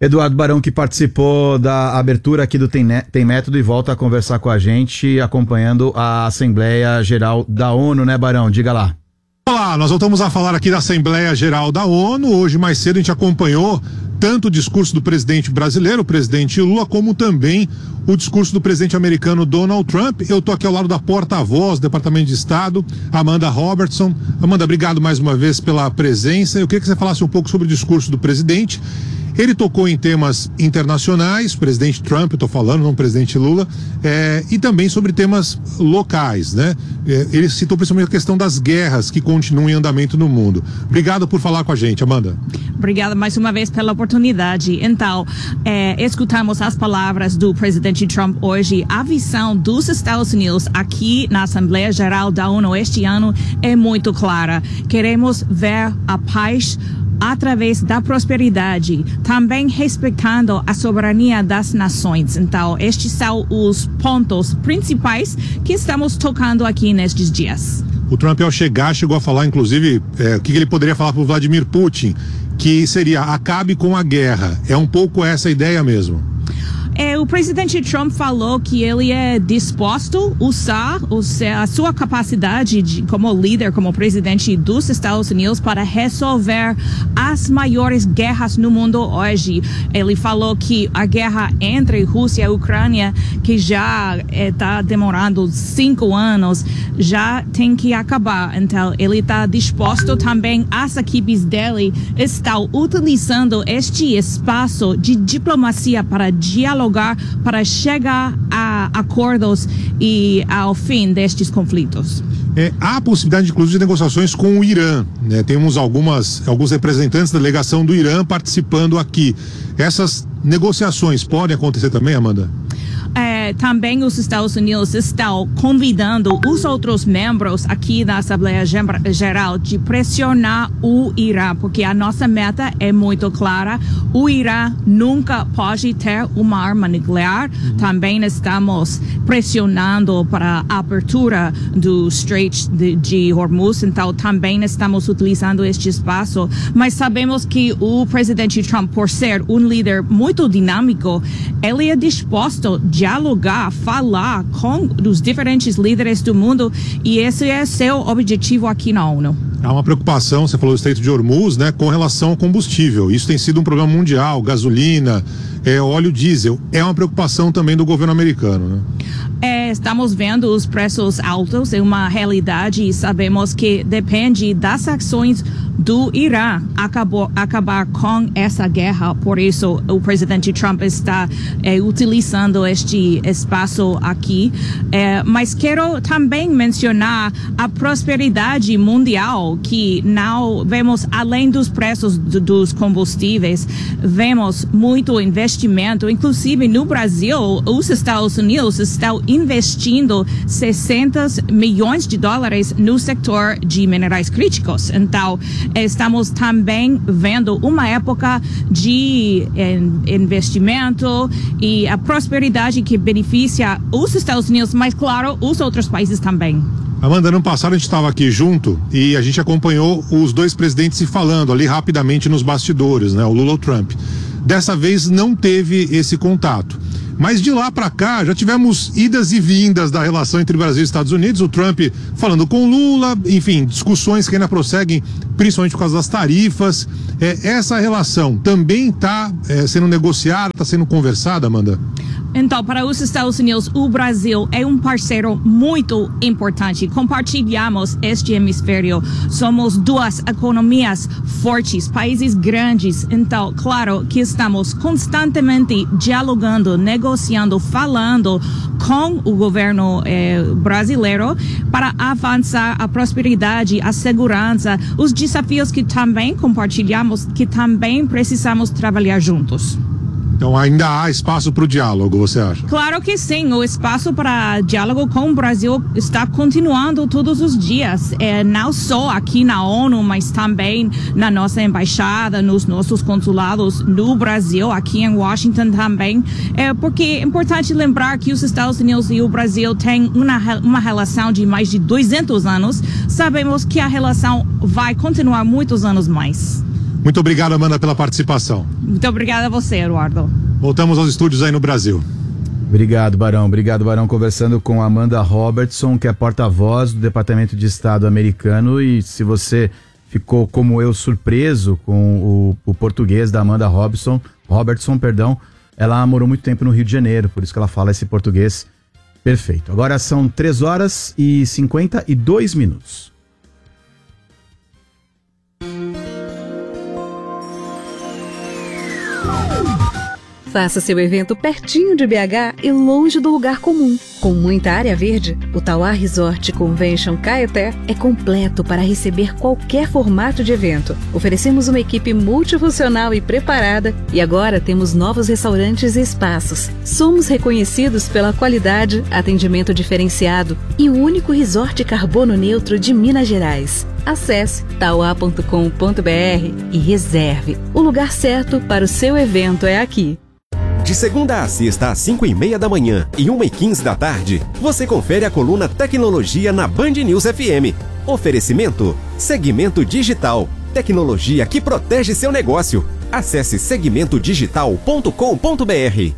Eduardo Barão, que participou da abertura aqui do Tem Método e volta a conversar com a gente, acompanhando a Assembleia Geral da ONU, né, Barão? Diga lá. Olá, nós voltamos a falar aqui da Assembleia Geral da ONU. Hoje, mais cedo, a gente acompanhou tanto o discurso do presidente brasileiro, o presidente Lula, como também o discurso do presidente americano Donald Trump. Eu estou aqui ao lado da porta-voz do Departamento de Estado, Amanda Robertson. Amanda, obrigado mais uma vez pela presença. Eu queria que você falasse um pouco sobre o discurso do presidente. Ele tocou em temas internacionais, presidente Trump, eu estou falando, não o presidente Lula, e também sobre temas locais, né? Ele citou principalmente a questão das guerras que continuam em andamento no mundo. Obrigado por falar com a gente, Amanda. Obrigada mais uma vez pela oportunidade. Então, escutamos as palavras do presidente Trump hoje. A visão dos Estados Unidos aqui na Assembleia Geral da ONU este ano é muito clara. Queremos ver a paz através da prosperidade, também respeitando a soberania das nações. Então, estes são os pontos principais que estamos tocando aqui nestes dias. O Trump, ao chegar, chegou a falar, inclusive, o que ele poderia falar para o Vladimir Putin, que seria acabe com a guerra. É um pouco essa ideia mesmo. O presidente Trump falou que ele é disposto a usar a sua capacidade como líder, como presidente dos Estados Unidos para resolver as maiores guerras no mundo hoje. Ele falou que a guerra entre Rússia e Ucrânia, que já está demorando 5 anos, já tem que acabar. Então, ele está disposto também, as equipes dele estão utilizando este espaço de diplomacia para dialogar, para chegar a acordos e ao fim destes conflitos. Há a possibilidade, inclusive, de negociações com o Irã, né? Temos alguns representantes da delegação do Irã participando aqui. Essas negociações podem acontecer também, Amanda? Também os Estados Unidos estão convidando os outros membros aqui da Assembleia Geral de pressionar o Irã, porque a nossa meta é muito clara. O Irã nunca pode ter uma arma nuclear. Também estamos pressionando para a abertura do Strait de Hormuz, então também estamos utilizando este espaço. Mas sabemos que o presidente Trump, por ser um líder muito dinâmico, ele é disposto a dialogar, falar com os diferentes líderes do mundo, e esse é seu objetivo aqui na ONU. Há uma preocupação, você falou do Estreito de Hormuz, né, com relação ao combustível. Isso tem sido um problema mundial, gasolina, óleo diesel. É uma preocupação também do governo americano, né? Estamos vendo os preços altos, é uma realidade, e sabemos que depende das ações do Irã acabar com essa guerra. Por isso, o presidente Trump está utilizando este espaço aqui. Mas quero também mencionar a prosperidade mundial, que não vemos, além dos preços dos combustíveis, vemos muito investimento. Inclusive, no Brasil, os Estados Unidos estão investindo 600 milhões de dólares no setor de minerais críticos. Então, estamos também vendo uma época de investimento e a prosperidade que beneficia os Estados Unidos, mas, claro, os outros países também. Amanda, ano passado a gente estava aqui junto e a gente acompanhou os dois presidentes se falando ali rapidamente nos bastidores, né? O Lula e o Trump. Dessa vez não teve esse contato. Mas de lá para cá já tivemos idas e vindas da relação entre Brasil e Estados Unidos, o Trump falando com o Lula, enfim, discussões que ainda prosseguem, principalmente por causa das tarifas. Essa relação também está sendo negociada, está sendo conversada, Amanda? Então, para os Estados Unidos, o Brasil é um parceiro muito importante. Compartilhamos este hemisfério. Somos duas economias fortes, países grandes. Então, claro que estamos constantemente dialogando, negociando, falando com o governo brasileiro para avançar a prosperidade, a segurança, os desafios que também compartilhamos, que também precisamos trabalhar juntos. Então ainda há espaço para o diálogo, você acha? Claro que sim, o espaço para diálogo com o Brasil está continuando todos os dias, não só aqui na ONU, mas também na nossa embaixada, nos nossos consulados no Brasil, aqui em Washington também, porque é importante lembrar que os Estados Unidos e o Brasil têm uma relação de mais de 200 anos, sabemos que a relação vai continuar muitos anos mais. Muito obrigado, Amanda, pela participação. Muito obrigada a você, Eduardo. Voltamos aos estúdios aí no Brasil. Obrigado, Barão. Obrigado, Barão. Conversando com Amanda Robertson, que é porta-voz do Departamento de Estado americano. E se você ficou, como eu, surpreso com o português da Amanda Robertson, ela morou muito tempo no Rio de Janeiro, por isso que ela fala esse português perfeito. Agora são 3h52. Faça seu evento pertinho de BH e longe do lugar comum. Com muita área verde, o Tauá Resort Convention Caeté é completo para receber qualquer formato de evento. Oferecemos uma equipe multifuncional e preparada e agora temos novos restaurantes e espaços. Somos reconhecidos pela qualidade, atendimento diferenciado e o único resort carbono neutro de Minas Gerais. Acesse tauá.com.br e reserve. O lugar certo para o seu evento é aqui. De segunda a sexta às 5h30 da manhã e 1h15 da tarde, você confere a coluna Tecnologia na Band News FM. Oferecimento Segmento Digital. Tecnologia que protege seu negócio. Acesse segmentodigital.com.br.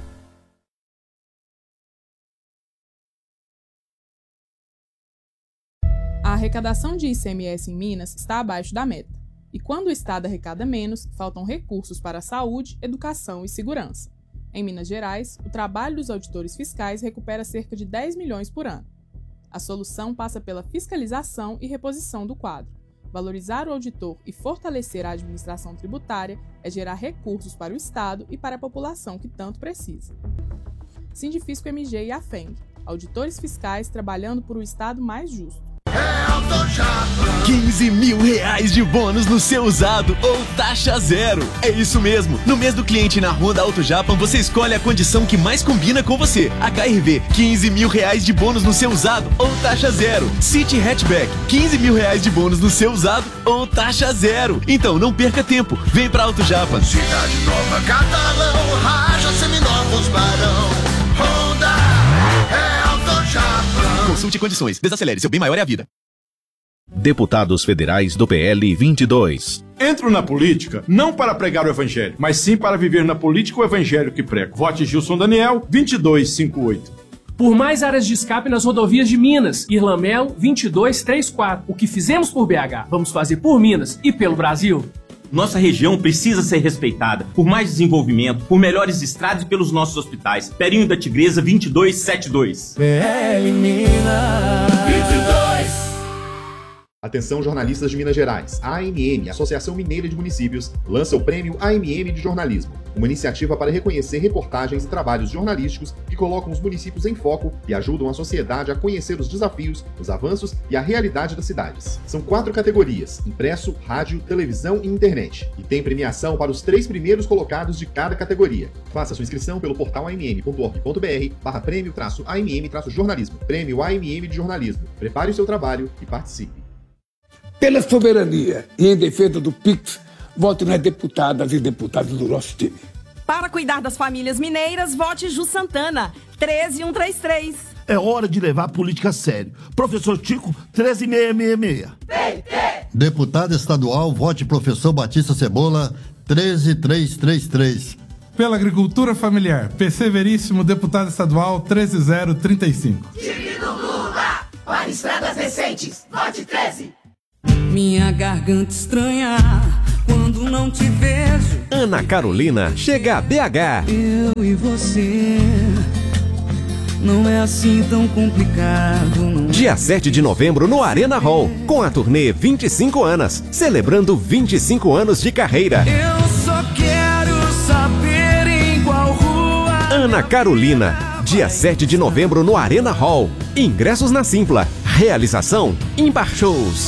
A arrecadação de ICMS em Minas está abaixo da meta. E quando o Estado arrecada menos, faltam recursos para a saúde, educação e segurança. Em Minas Gerais, o trabalho dos auditores fiscais recupera cerca de 10 milhões por ano. A solução passa pela fiscalização e reposição do quadro. Valorizar o auditor e fortalecer a administração tributária é gerar recursos para o Estado e para a população que tanto precisa. Sindifisco MG e AFENG, auditores fiscais trabalhando por um Estado mais justo. 15 mil reais de bônus no seu usado ou taxa zero. É isso mesmo. No mês do cliente na Honda Auto Japan, você escolhe a condição que mais combina com você. HRV, 15 mil reais de bônus no seu usado ou taxa zero. City Hatchback, 15 mil reais de bônus no seu usado ou taxa zero. Então não perca tempo. Vem pra Auto Japan. Cidade Nova, Catalão, Raja, Seminovos, Barão. Honda é Auto Japan. Consulte condições. Desacelere. Seu bem maior é a vida. Deputados federais do PL 22. Entro na política não para pregar o evangelho, mas sim para viver na política o evangelho que prego. Vote Gilson Daniel, 2258. Por mais áreas de escape nas rodovias de Minas. Irlamelo, 2234. O que fizemos por BH, vamos fazer por Minas e pelo Brasil. Nossa região precisa ser respeitada por mais desenvolvimento, por melhores estradas e pelos nossos hospitais. Perinho da Tigresa, 2272. PL Minas 22. Atenção, jornalistas de Minas Gerais. A AMM, Associação Mineira de Municípios, lança o Prêmio AMM de Jornalismo, uma iniciativa para reconhecer reportagens e trabalhos jornalísticos que colocam os municípios em foco e ajudam a sociedade a conhecer os desafios, os avanços e a realidade das cidades. São 4 categorias: impresso, rádio, televisão e internet. E tem premiação para os 3 primeiros colocados de cada categoria. Faça sua inscrição pelo portal amm.org.br/prêmio-amm-jornalismo. Prêmio AMM de Jornalismo. Prepare o seu trabalho e participe. Pela soberania e em defesa do PIX, vote nas deputadas e deputados do nosso time. Para cuidar das famílias mineiras, vote Ju Santana, 13133. É hora de levar a política a sério. Professor Chico, 13666. Deputado estadual, vote Professor Batista Cebola, 13333. Pela agricultura familiar, PC Veríssimo, deputado estadual, 13035. Divino Lula, para estradas recentes, vote 13. Minha garganta estranha quando não te vejo. Ana Carolina chega a BH. Eu e você não é assim tão complicado, não. Dia 7 de novembro no Arena Hall, com a turnê 25 anos, celebrando 25 anos de carreira. Eu só quero saber em qual rua. Ana Carolina, dia 7 de novembro no Arena Hall. Ingressos na Simpla. Realização Imbar Shows.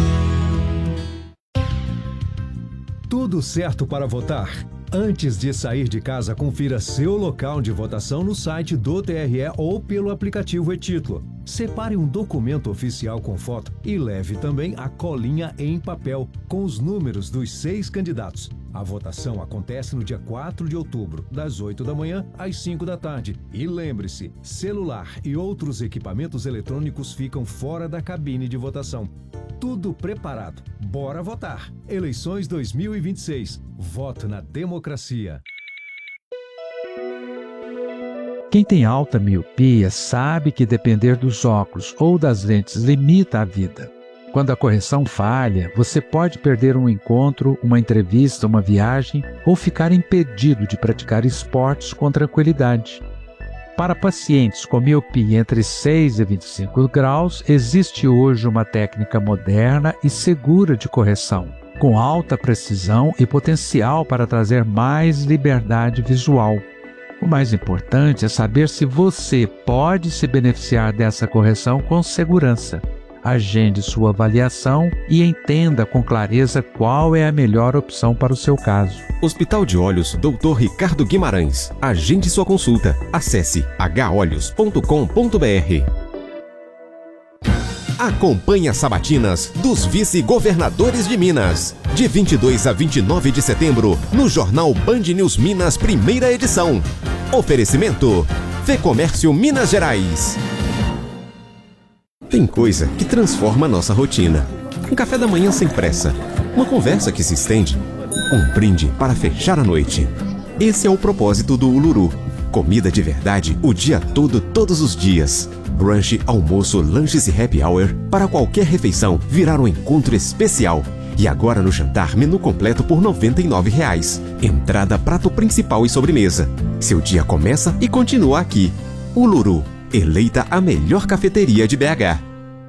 Tudo certo para votar? Antes de sair de casa, confira seu local de votação no site do TRE ou pelo aplicativo e-Título. Separe um documento oficial com foto e leve também a colinha em papel com os números dos 6 candidatos. A votação acontece no dia 4 de outubro, das 8 da manhã às 5 da tarde. E lembre-se, celular e outros equipamentos eletrônicos ficam fora da cabine de votação. Tudo preparado. Bora votar. Eleições 2026. Voto na democracia. Quem tem alta miopia sabe que depender dos óculos ou das lentes limita a vida. Quando a correção falha, você pode perder um encontro, uma entrevista, uma viagem ou ficar impedido de praticar esportes com tranquilidade. Para pacientes com miopia entre 6 e 25 graus, existe hoje uma técnica moderna e segura de correção, com alta precisão e potencial para trazer mais liberdade visual. O mais importante é saber se você pode se beneficiar dessa correção com segurança. Agende sua avaliação e entenda com clareza qual é a melhor opção para o seu caso. Hospital de Olhos Dr. Ricardo Guimarães. Agende sua consulta. Acesse holhos.com.br. Acompanhe as sabatinas dos vice-governadores de Minas. De 22 a 29 de setembro, no Jornal Band News Minas, primeira edição. Oferecimento: Fecomércio Minas Gerais. Tem coisa que transforma a nossa rotina. Um café da manhã sem pressa, uma conversa que se estende, um brinde para fechar a noite. Esse é o propósito do Uluru. Comida de verdade o dia todo, todos os dias. Brunch, almoço, lanches e happy hour para qualquer refeição virar um encontro especial. E agora no jantar, menu completo por R$ 99. Entrada, prato principal e sobremesa. Seu dia começa e continua aqui. Uluru, eleita a melhor cafeteria de BH.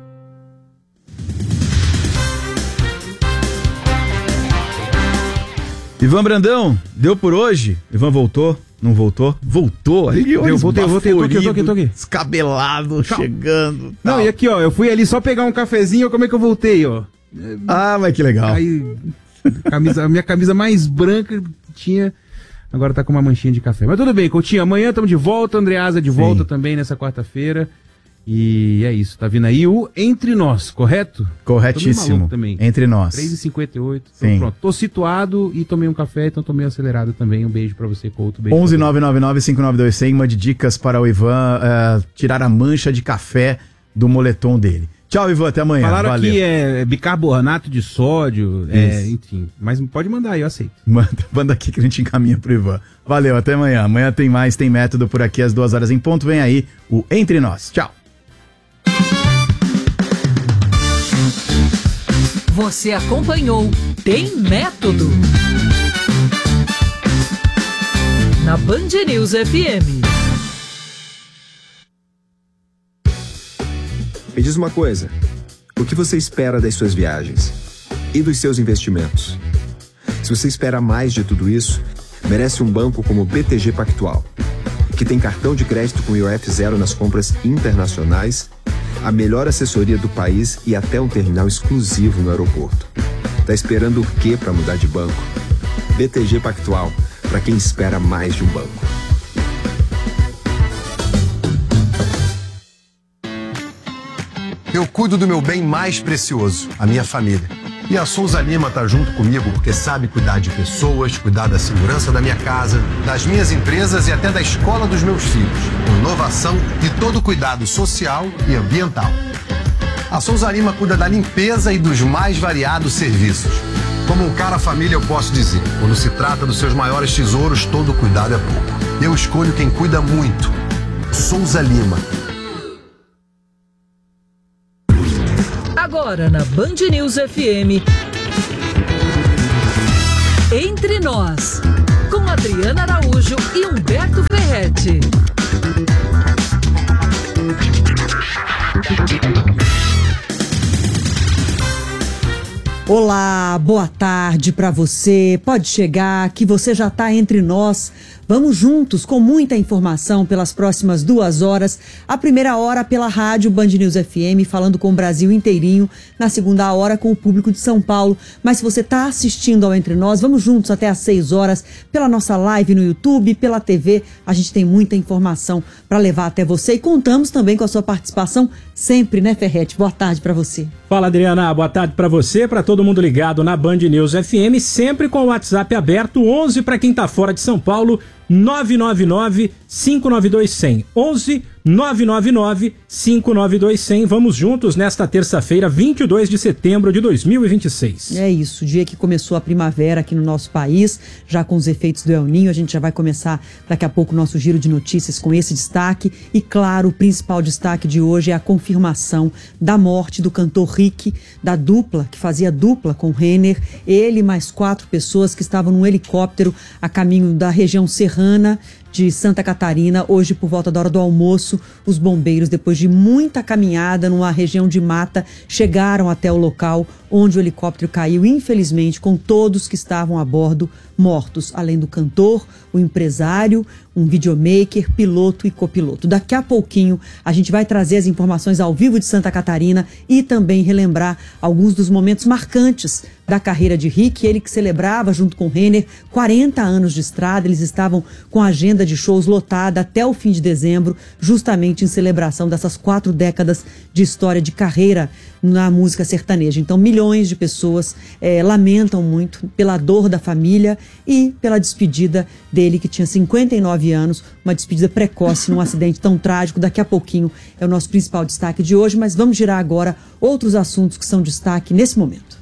Ivan Brandão, deu por hoje? Ivan voltou? Não voltou? Voltou. Eu voltei, tô aqui. Descabelado, chegando. Não, e aqui, ó, eu fui ali só pegar um cafezinho, como é que eu voltei, ó? Ah, mas que legal. Aí, a minha camisa mais branca que tinha, agora tá com uma manchinha de café. Mas tudo bem, Coutinho, amanhã estamos de volta, Andreasa de volta também nessa quarta-feira. E é isso, tá vindo aí o Entre Nós, correto? Corretíssimo. Também. Entre Nós. 3h58. Então, pronto. Tô situado e tomei um café, então tô meio acelerado também. Um beijo pra você, Couto. 11-999-5921. Mande dicas para o Ivan tirar a mancha de café do moletom dele. Tchau, Ivan, até amanhã. Falaram aqui bicarbonato de sódio, enfim. Mas pode mandar aí, eu aceito. Manda aqui que a gente encaminha pro Ivan. Valeu, até amanhã. Amanhã tem mais, tem método por aqui às 2h em ponto. Vem aí o Entre Nós. Tchau. Você acompanhou Tem Método na Band News FM. Me diz uma coisa, o que você espera das suas viagens e dos seus investimentos? Se você espera mais de tudo isso, merece um banco como o BTG Pactual, que tem cartão de crédito com IOF zero nas compras internacionais, a melhor assessoria do país e até um terminal exclusivo no aeroporto. Tá esperando o quê para mudar de banco? BTG Pactual, para quem espera mais de um banco. Eu cuido do meu bem mais precioso, a minha família. E a Souza Lima tá junto comigo porque sabe cuidar de pessoas, cuidar da segurança da minha casa, das minhas empresas e até da escola dos meus filhos, com inovação e todo cuidado social e ambiental. A Souza Lima cuida da limpeza e dos mais variados serviços. Como um cara família eu posso dizer, quando se trata dos seus maiores tesouros, todo cuidado é pouco. Eu escolho quem cuida muito. Souza Lima. Agora na Band News FM, Entre Nós, com Adriana Araújo e Humberto Ferretti. Olá, boa tarde para você. Pode chegar que você já está entre nós. Vamos juntos com muita informação pelas próximas 2 horas. A primeira hora pela rádio Band News FM, falando com o Brasil inteirinho. Na segunda hora com o público de São Paulo. Mas se você está assistindo ao Entre Nós, vamos juntos até às 6 horas pela nossa live no YouTube, pela TV. A gente tem muita informação para levar até você e contamos também com a sua participação sempre, né, Ferretti? Boa tarde para você. Fala, Adriana. Boa tarde para você, para todo mundo ligado na Band News FM, sempre com o WhatsApp aberto, 11 para quem tá fora de São Paulo, 999-592-100. 11 999-592-100. Vamos juntos nesta terça-feira, 22 de setembro de 2026. É isso, o dia que começou a primavera aqui no nosso país, já com os efeitos do El Niño. A gente já vai começar daqui a pouco o nosso giro de notícias com esse destaque. E claro, o principal destaque de hoje é a confirmação da morte do cantor Rick, da dupla, que fazia dupla com Renner. Ele mais 4 pessoas que estavam num helicóptero a caminho da região serrana de Santa Catarina. Hoje, por volta da hora do almoço, os bombeiros, depois de muita caminhada numa região de mata, chegaram até o local onde o helicóptero caiu, infelizmente, com todos que estavam a bordo mortos, além do cantor, o empresário, um videomaker, piloto e copiloto. Daqui a pouquinho a gente vai trazer as informações ao vivo de Santa Catarina e também relembrar alguns dos momentos marcantes da carreira de Rick, ele que celebrava junto com Renner 40 anos de estrada. Eles estavam com a agenda de shows lotada até o fim de dezembro, justamente em celebração dessas 4 décadas de história de carreira na música sertaneja. Então, milhões de pessoas lamentam muito pela dor da família e pela despedida dele, que tinha 59 anos, uma despedida precoce num acidente tão trágico. Daqui a pouquinho é o nosso principal destaque de hoje, mas vamos girar agora outros assuntos que são destaque nesse momento.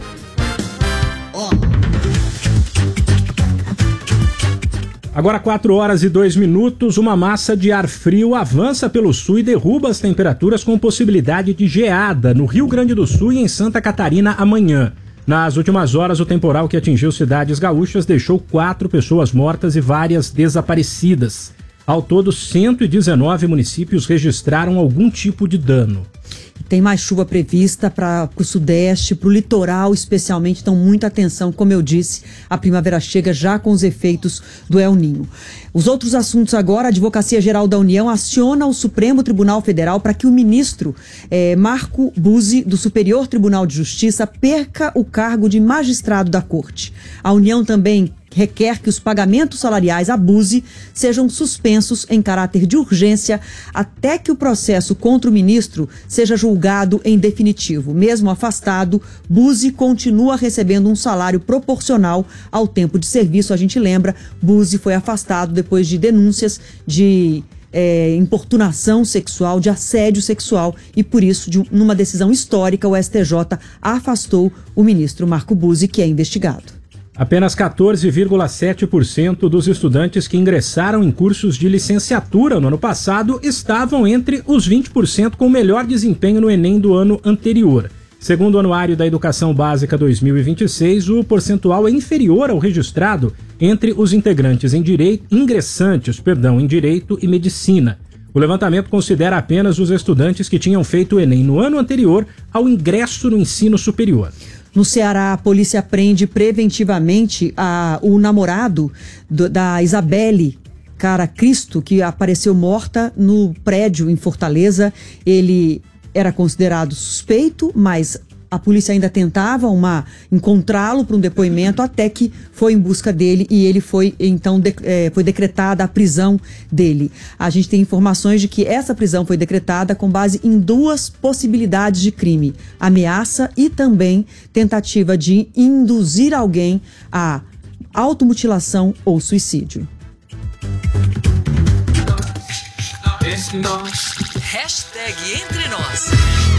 Agora 4 horas e 2 minutos, uma massa de ar frio avança pelo sul e derruba as temperaturas com possibilidade de geada no Rio Grande do Sul e em Santa Catarina amanhã. Nas últimas horas, o temporal que atingiu cidades gaúchas deixou 4 pessoas mortas e várias desaparecidas. Ao todo, 119 municípios registraram algum tipo de dano. Tem mais chuva prevista para o sudeste, para o litoral especialmente, então muita atenção. Como eu disse, a primavera chega já com os efeitos do El Niño. Os outros assuntos agora: a Advocacia Geral da União aciona o Supremo Tribunal Federal para que o ministro Marco Buzzi, do Superior Tribunal de Justiça, perca o cargo de magistrado da Corte. A União também requer que os pagamentos salariais a Buzzi sejam suspensos em caráter de urgência até que o processo contra o ministro seja julgado em definitivo. Mesmo afastado, Buzzi continua recebendo um salário proporcional ao tempo de serviço. A gente lembra, Buzzi foi afastado depois de denúncias de importunação sexual, de assédio sexual, e por isso, numa decisão histórica, o STJ afastou o ministro Marco Buzzi, que é investigado. Apenas 14,7% dos estudantes que ingressaram em cursos de licenciatura no ano passado estavam entre os 20% com melhor desempenho no Enem do ano anterior. Segundo o Anuário da Educação Básica 2026, o percentual é inferior ao registrado entre os ingressantes em Direito e Medicina. O levantamento considera apenas os estudantes que tinham feito o Enem no ano anterior ao ingresso no ensino superior. No Ceará, a polícia prende preventivamente o namorado da Isabelle Cara Cristo, que apareceu morta no prédio em Fortaleza. Ele era considerado suspeito, mas a polícia ainda tentava encontrá-lo para um depoimento, até que foi em busca dele e ele foi decretada a prisão dele. A gente tem informações de que essa prisão foi decretada com base em 2 possibilidades de crime: ameaça e também tentativa de induzir alguém a automutilação ou suicídio. Hashtag Entre Nós.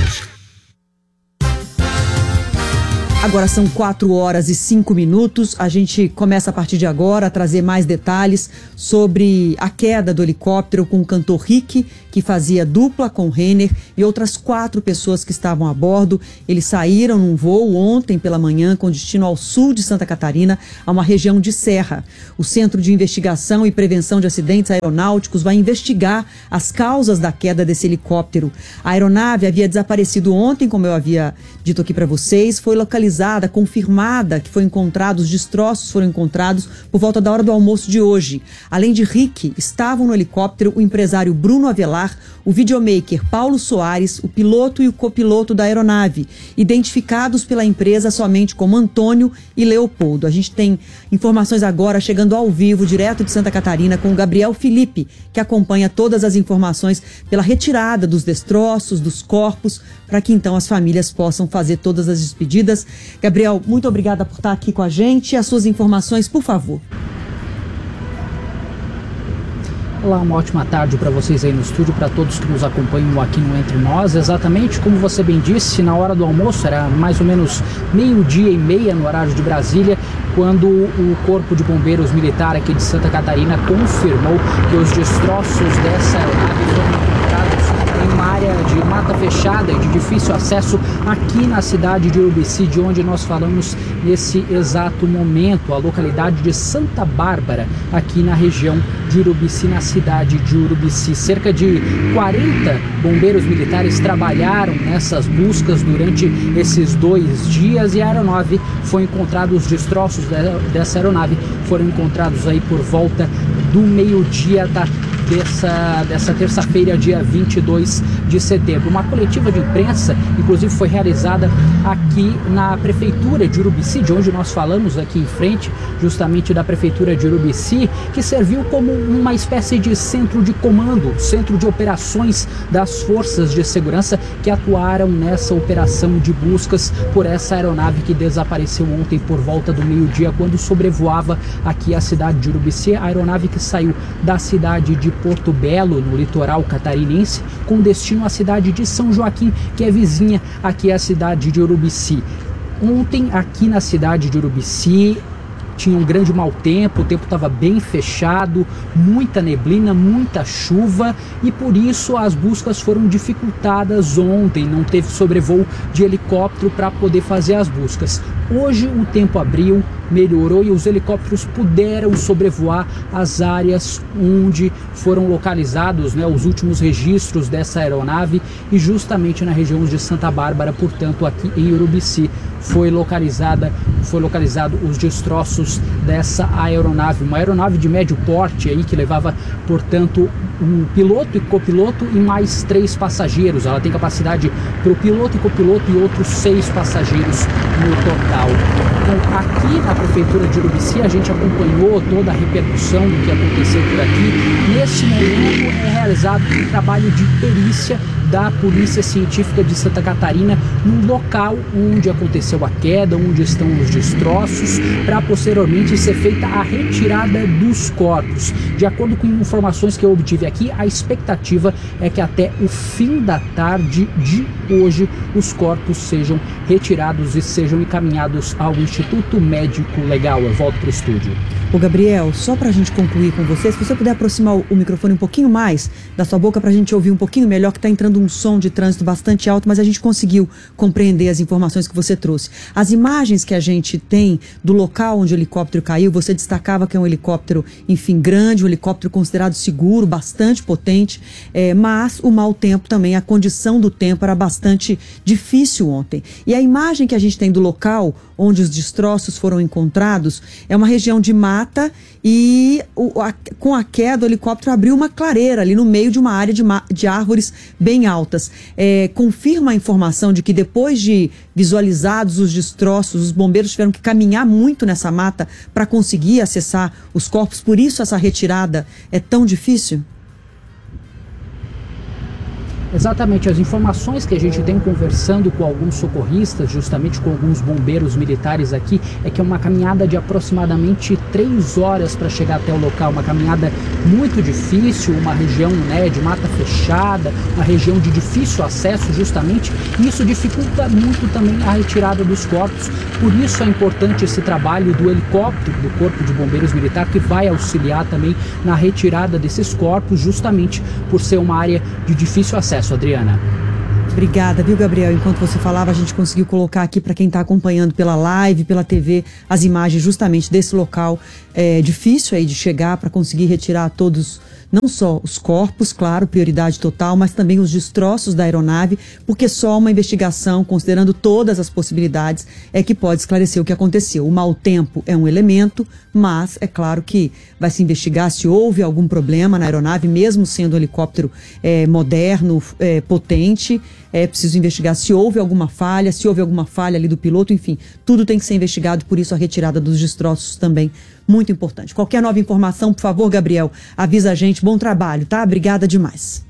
Agora são 4 horas e 5 minutos. A gente começa a partir de agora a trazer mais detalhes sobre a queda do helicóptero com o cantor Rick, que fazia dupla com Renner, e outras 4 pessoas que estavam a bordo. Eles saíram num voo ontem pela manhã com destino ao sul de Santa Catarina, a uma região de serra. O Centro de Investigação e Prevenção de Acidentes Aeronáuticos vai investigar as causas da queda desse helicóptero. A aeronave havia desaparecido ontem, como eu havia dito aqui para vocês. Foi localizada, confirmada, que os destroços foram encontrados por volta da hora do almoço de hoje. Além de Rick, estavam no helicóptero o empresário Bruno Avelar, o videomaker Paulo Soares, o piloto e o copiloto da aeronave, identificados pela empresa somente como Antônio e Leopoldo. A gente tem informações agora chegando ao vivo, direto de Santa Catarina, com o Gabriel Felipe, que acompanha todas as informações pela retirada dos destroços, dos corpos, para que então as famílias possam fazer todas as despedidas. Gabriel, muito obrigada por estar aqui com a gente. As suas informações, por favor. Olá, uma ótima tarde para vocês aí no estúdio, para todos que nos acompanham aqui no Entre Nós. Exatamente como você bem disse, na hora do almoço, era mais ou menos 12:30 no horário de Brasília, quando o Corpo de Bombeiros Militar aqui de Santa Catarina confirmou que os destroços dessa aeronave foram encontrados em uma área de mata fechada e de difícil acesso aqui na cidade de Urubici, de onde nós falamos nesse exato momento, a localidade de Santa Bárbara, aqui na região de Urubici, na cidade de Urubici. Cerca de 40 bombeiros militares trabalharam nessas buscas durante esses 2 dias e a aeronave foi encontrada, os destroços dessa aeronave foram encontrados aí por volta do meio-dia dessa terça-feira, dia 22 de setembro. Uma coletiva de imprensa, inclusive, foi realizada aqui na Prefeitura de Urubici, de onde nós falamos aqui em frente, justamente da Prefeitura de Urubici, que serviu como uma espécie de centro de comando, centro de operações das forças de segurança que atuaram nessa operação de buscas por essa aeronave que desapareceu ontem por volta do meio-dia, quando sobrevoava aqui a cidade de Urubici. A aeronave que saiu da cidade de Porto Belo, no litoral catarinense, com destino à cidade de São Joaquim, que é vizinha aqui à cidade de Urubici. Ontem, aqui na cidade de Urubici, tinha um grande mau tempo, o tempo estava bem fechado, muita neblina, muita chuva, e por isso as buscas foram dificultadas ontem, não teve sobrevoo de helicóptero para poder fazer as buscas. Hoje o tempo abriu, melhorou e os helicópteros puderam sobrevoar as áreas onde foram localizados, os últimos registros dessa aeronave, e justamente na região de Santa Bárbara, portanto aqui em Urubici, foi localizado os destroços dessa aeronave, uma aeronave de médio porte aí que levava, portanto, um piloto e copiloto e mais 3 passageiros. Ela tem capacidade para o piloto e copiloto e outros 6 passageiros no total. Então, aqui na Prefeitura de Urubici, a gente acompanhou toda a repercussão do que aconteceu por aqui. Nesse momento é realizado um trabalho de perícia da Polícia Científica de Santa Catarina no local onde aconteceu a queda, onde estão os destroços, para posteriormente ser feita a retirada dos corpos. De acordo com informações que eu obtive aqui, a expectativa é que até o fim da tarde de hoje os corpos sejam retirados e sejam encaminhados ao Instituto Médico Legal. Eu volto para o estúdio. Ô Gabriel, só para a gente concluir com você, se você puder aproximar o microfone um pouquinho mais da sua boca para a gente ouvir um pouquinho melhor, que está entrando um som de trânsito bastante alto, mas a gente conseguiu compreender as informações que você trouxe. As imagens que a gente tem do local onde o helicóptero caiu, você destacava que é um helicóptero, enfim, grande, um helicóptero considerado seguro, bastante potente, mas o mau tempo também, a condição do tempo era bastante difícil ontem. E a imagem que a gente tem do local onde os destroços foram encontrados é uma região de mata e com a queda o helicóptero abriu uma clareira ali no meio de uma área de árvores bem altas. Confirma a informação de que depois de visualizados os destroços, os bombeiros tiveram que caminhar muito nessa mata para conseguir acessar os corpos, por isso essa retirada é tão difícil? Exatamente, as informações que a gente tem conversando com alguns socorristas, justamente com alguns bombeiros militares aqui, é que é uma caminhada de aproximadamente 3 horas para chegar até o local, uma caminhada muito difícil, uma região de mata fechada, uma região de difícil acesso justamente, e isso dificulta muito também a retirada dos corpos. Por isso é importante esse trabalho do helicóptero do Corpo de Bombeiros Militar, que vai auxiliar também na retirada desses corpos, justamente por ser uma área de difícil acesso. Adriana. Obrigada, viu, Gabriel? Enquanto você falava, a gente conseguiu colocar aqui para quem está acompanhando pela live, pela TV, as imagens justamente desse local difícil aí de chegar para conseguir retirar todos, não só os corpos, claro, prioridade total, mas também os destroços da aeronave, porque só uma investigação, considerando todas as possibilidades, é que pode esclarecer o que aconteceu. O mau tempo é um elemento, mas é claro que vai se investigar se houve algum problema na aeronave, mesmo sendo um helicóptero moderno, potente. É preciso investigar se houve alguma falha ali do piloto, enfim, tudo tem que ser investigado, por isso a retirada dos destroços também muito importante. Qualquer nova informação, por favor, Gabriel, avisa a gente. Bom trabalho, tá? Obrigada demais.